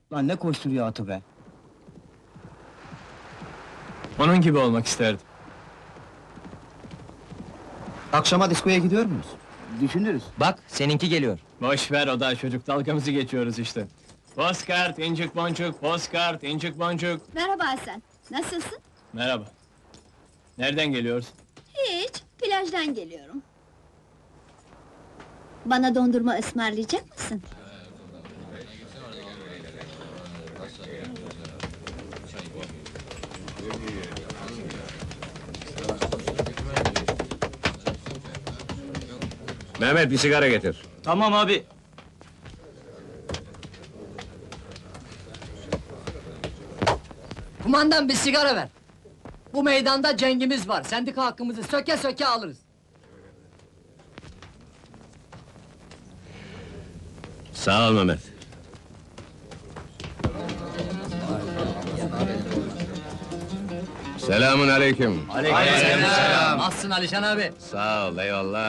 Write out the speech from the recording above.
Lan ne koşturuyor atı be! Onun gibi olmak isterdim. Akşama diskoya gidiyor muyuz? Düşünürüz. Bak, seninki geliyor. Boş ver, o da çocuk, dalgamızı geçiyoruz işte. Postkart, incik boncuk, postkart, incik boncuk. Merhaba Hasan, nasılsın? Merhaba. Nereden geliyorsun? Hiç, plajdan geliyorum. Bana dondurma ısmarlayacak mısın? Mehmet bir sigara getir. Tamam abi. Kumandan bir sigara ver. Bu meydanda cengimiz var. Sendika hakkımızı söke söke alırız. Sağ ol Mehmet. Selamun aleyküm. Aleykümselam. Nasılsın Alişan abi? Sağ ol, eyvallah.